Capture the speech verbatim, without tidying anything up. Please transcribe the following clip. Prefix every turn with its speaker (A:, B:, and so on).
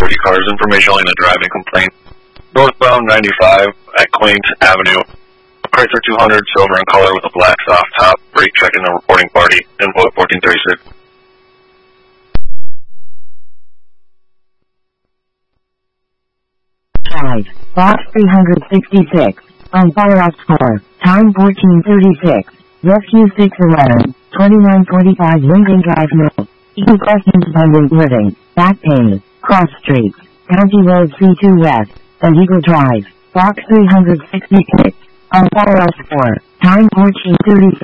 A: thirty cars. Information on a driving complaint. Northbound ninety-five at Quaint Avenue. Chrysler two hundred, silver in color with a black soft top. Brake checking the reporting party. Info at fourteen thirty-six.
B: five, box three hundred sixty-six, on Firehouse four, time fourteen thirty-six, rescue six eleven, twenty-nine forty-five Lincoln Drive North, Eagle Crescent Abundant Living, Back Bay, Cross Streets, County Road C two West, and Eagle Drive, box three hundred sixty-six, on Firehouse four, time fourteen thirty-six.